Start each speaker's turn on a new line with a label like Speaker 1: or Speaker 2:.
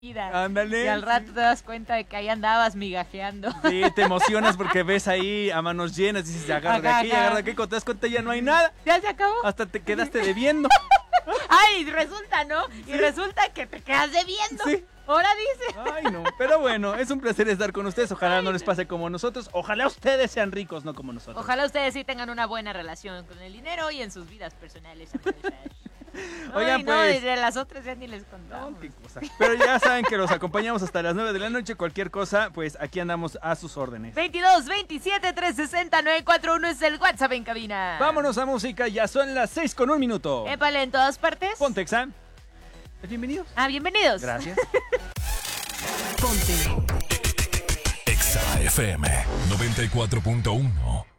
Speaker 1: Ándale.
Speaker 2: Y al rato te das cuenta de que ahí andabas migajeando.
Speaker 1: Sí, te emocionas porque ves ahí a manos llenas, dices, agarra de aquí, agarra de aquí, cuando te das cuenta ya no hay nada.
Speaker 2: ¿Ya se acabó?
Speaker 1: Hasta te quedaste debiendo.
Speaker 2: Ay, resulta, ¿no? Y resulta que te quedas debiendo.
Speaker 1: Sí.
Speaker 2: Ahora dice.
Speaker 1: Ay, no. Pero bueno, es un placer estar con ustedes. Ojalá no les pase como nosotros. Ojalá ustedes sean ricos, no como nosotros.
Speaker 2: Ojalá ustedes sí tengan una buena relación con el dinero y en sus vidas personales.
Speaker 1: Oigan,
Speaker 2: Ay, no,
Speaker 1: pues.
Speaker 2: de las otras ya ni les contamos.
Speaker 1: No, qué cosa. Pero ya saben que los acompañamos hasta las 9 de la noche. Cualquier cosa, pues aquí andamos a sus órdenes.
Speaker 2: 22 27 360 941 es el WhatsApp en cabina.
Speaker 1: Vámonos a música. Ya son las 6:01.
Speaker 2: Épale, en todas partes.
Speaker 1: Pontexa. Bienvenidos.
Speaker 2: Bienvenidos.
Speaker 1: Gracias.
Speaker 3: Ponte. Exa FM 94.1.